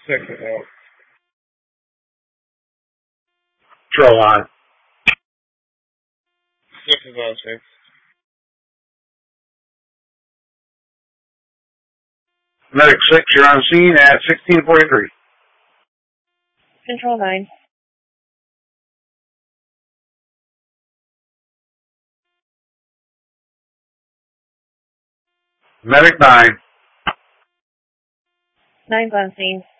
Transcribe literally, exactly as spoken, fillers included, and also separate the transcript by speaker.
Speaker 1: Six is out. Control on. Six is out, six. Medic six, you're on scene at sixteen forty-three.
Speaker 2: Control nine.
Speaker 1: Medic nine.
Speaker 2: Nine's on scene.